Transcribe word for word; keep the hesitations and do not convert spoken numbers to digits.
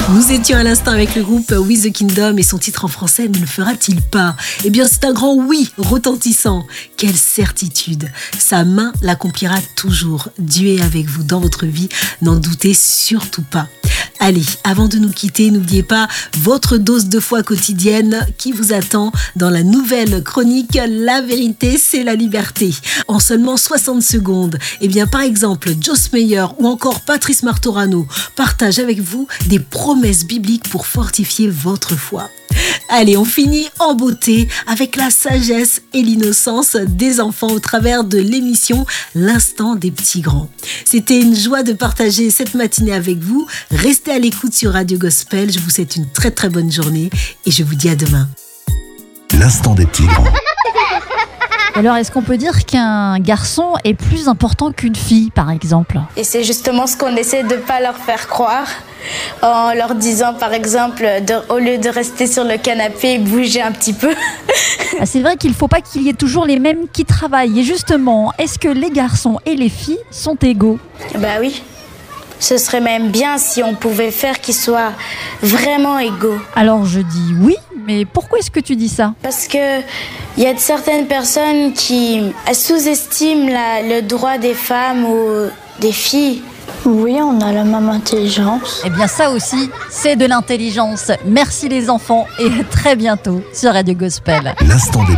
Nous étions à l'instant avec le groupe With the Kingdom et son titre en français ne le fera-t-il pas ? Eh bien c'est un grand oui retentissant. Quelle certitude ! Sa main l'accomplira toujours. Dieu est avec vous dans votre vie, n'en doutez surtout pas. Allez, avant de nous quitter, n'oubliez pas votre dose de foi quotidienne qui vous attend dans la nouvelle chronique La vérité, c'est la liberté. En seulement soixante secondes, eh bien par exemple, Joss Meyer ou encore Patrice Martorano partagent avec vous des promesses bibliques pour fortifier votre foi. Allez, on finit en beauté avec la sagesse et l'innocence des enfants au travers de l'émission L'instant des petits grands. C'était une joie de partager cette matinée avec vous. Restez à l'écoute sur Radio Gospel. Je vous souhaite une très très bonne journée et je vous dis à demain. L'instant des petits grands. Alors, est-ce qu'on peut dire qu'un garçon est plus important qu'une fille, par exemple ? Et c'est justement ce qu'on essaie de ne pas leur faire croire, en leur disant, par exemple, de, au lieu de rester sur le canapé, bouger un petit peu. Ah, c'est vrai qu'il ne faut pas qu'il y ait toujours les mêmes qui travaillent. Et justement, est-ce que les garçons et les filles sont égaux ? Bah oui. Ce serait même bien si on pouvait faire qu'ils soient vraiment égaux. Alors je dis oui, mais pourquoi est-ce que tu dis ça ? Parce que il y a certaines personnes qui sous-estiment la, le droit des femmes ou des filles. Oui, on a la même intelligence. Eh bien ça aussi, c'est de l'intelligence. Merci les enfants et à très bientôt sur Radio Gospel. L'instant des